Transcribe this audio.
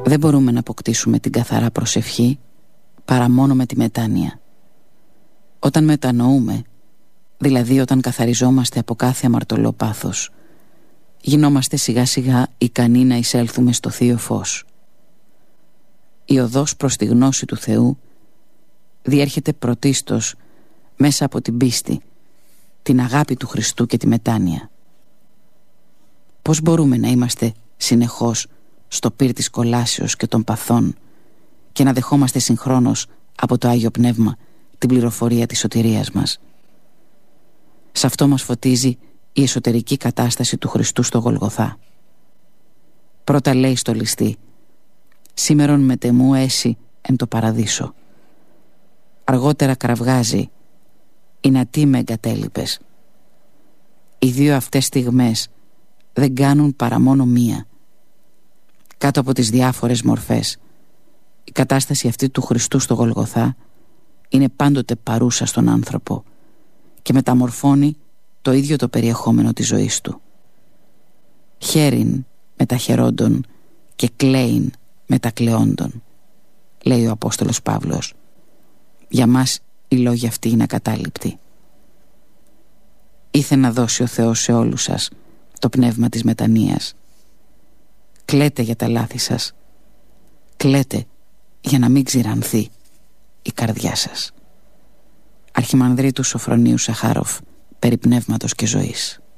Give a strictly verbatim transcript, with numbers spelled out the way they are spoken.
Δεν μπορούμε να αποκτήσουμε την καθαρά προσευχή παρά μόνο με τη μετάνοια. Όταν μετανοούμε, δηλαδή όταν καθαριζόμαστε από κάθε αμαρτωλό πάθος, γινόμαστε σιγά σιγά ικανοί να εισέλθουμε στο Θείο Φως. Η οδός προς τη γνώση του Θεού διέρχεται πρωτίστως μέσα από την πίστη, την αγάπη του Χριστού και τη μετάνοια. Πώς μπορούμε να είμαστε συνεχώς στο πυρ της κολάσεως και των παθών και να δεχόμαστε συγχρόνως από το Άγιο Πνεύμα την πληροφορία της σωτηρίας μας? Σε αυτό μας φωτίζει η εσωτερική κατάσταση του Χριστού στο Γολγοθά. Πρώτα λέει στο ληστή: «Σήμερον μετεμού έσυ εν το παραδείσο». Αργότερα κραυγάζει: «Εινά τι με εγκατέλειπες». Οι δύο αυτές στιγμές δεν κάνουν παρά μόνο μία. Κάτω από τις διάφορες μορφές, η κατάσταση αυτή του Χριστού στο Γολγοθά είναι πάντοτε παρούσα στον άνθρωπο και μεταμορφώνει το ίδιο το περιεχόμενο της ζωής του. «Χέριν μεταχαιρόντων και κλαίειν μετακλαιόντων», λέει ο Απόστολος Παύλος. Για μας οι λόγοι αυτοί είναι ακατάληπτοι. Ήθε να δώσει ο Θεός σε όλους σας το πνεύμα της μετανοίας. Κλαίτε για τα λάθη σας. Κλαίτε για να μην ξηρανθεί η καρδιά σας. Αρχιμανδρίτου Σοφρονίου Σαχάροφ, περί πνεύματος και ζωής.